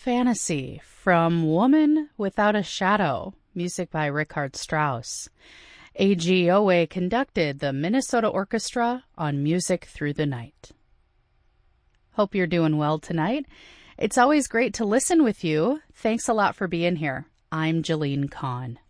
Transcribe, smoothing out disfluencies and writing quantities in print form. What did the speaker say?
Fantasy from Woman Without a Shadow, music by Richard Strauss. A.G. Owe conducted the Minnesota Orchestra on Music Through the Night. Hope you're doing well tonight. It's always great to listen with you. Thanks a lot for being here. I'm Jalene Kahn.